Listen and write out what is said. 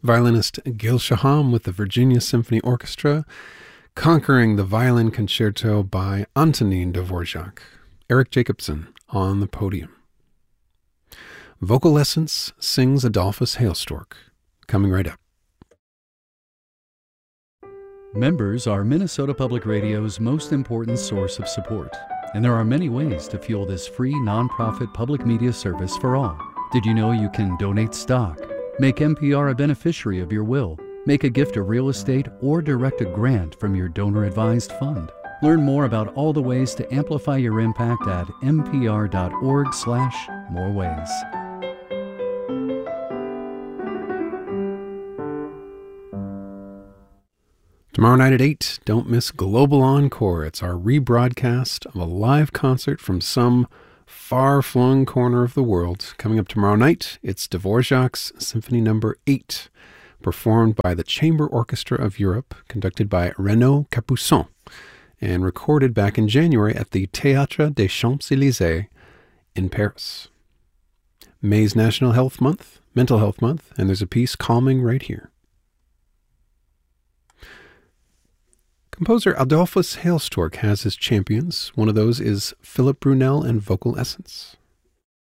violinist Gil Shaham with the Virginia Symphony Orchestra, conquering the Violin Concerto by Antonin Dvorak. Eric Jacobson on the podium. Vocal Essence sings Adolphus Hailstork, coming right up. Members are Minnesota Public Radio's most important source of support, and there are many ways to fuel this free nonprofit public media service for all. Did you know you can donate stock, make NPR a beneficiary of your will, make a gift of real estate, or direct a grant from your donor-advised fund? Learn more about all the ways to amplify your impact at npr.org/moreways. Tomorrow night at 8, don't miss Global Encore. It's our rebroadcast of a live concert from some far-flung corner of the world. Coming up tomorrow night, it's Dvorak's Symphony No. 8, performed by the Chamber Orchestra of Europe, conducted by Renaud Capuçon, and recorded back in January at the Théâtre des Champs-Élysées in Paris. May's National Mental Health Month, and there's a piece calming right here. Composer Adolphus Hailstork has his champions. One of those is Philip Brunel and Vocal Essence.